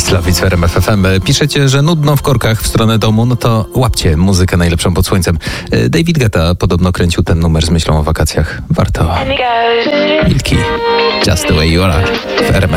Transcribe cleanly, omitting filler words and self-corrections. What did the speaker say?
Slawic w RMF FM. Piszecie, że nudno w korkach w stronę domu, no to łapcie muzykę najlepszą pod słońcem. David Guetta podobno kręcił ten numer z myślą o wakacjach. Warto. Milki, Just the way you are w RMF.